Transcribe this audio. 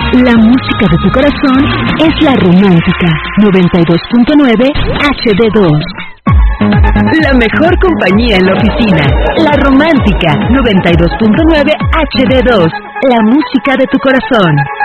La música de tu corazón es la romántica 92.9 HD2. La mejor compañía en la oficina. La romántica 92.9 HD2. La música de tu corazón.